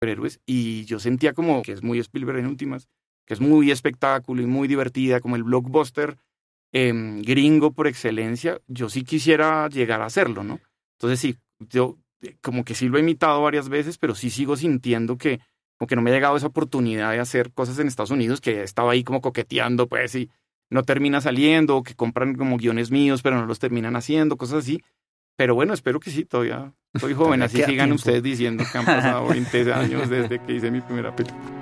superhéroes, y yo sentía como que es muy Spielberg en últimas, que es muy espectáculo y muy divertida, como el blockbuster gringo por excelencia. Yo sí quisiera llegar a hacerlo, ¿no? Entonces sí, yo como que sí lo he imitado varias veces, pero sí sigo sintiendo que como que no me ha llegado esa oportunidad de hacer cosas en Estados Unidos, que estaba ahí como coqueteando, pues, y no termina saliendo, o que compran como guiones míos, pero no los terminan haciendo, cosas así. Pero bueno, espero que sí, todavía soy joven, Todavía así queda sigan tiempo. ustedes diciendo que han pasado 20 años desde que hice mi primera película.